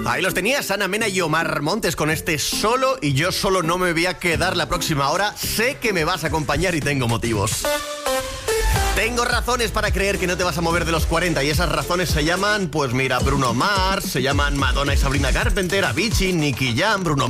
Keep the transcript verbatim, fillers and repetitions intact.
Ahí los tenías, Ana Mena y Omar Montes con este Solo, y yo solo no me voy a quedar la próxima hora. Sé que me vas a acompañar y tengo motivos. Tengo razones para creer que no te vas a mover de los cuarenta, y esas razones se llaman, pues mira, Bruno Mars, se llaman Madonna y Sabrina Carpenter, Avicii, Nicky Jam, Bruno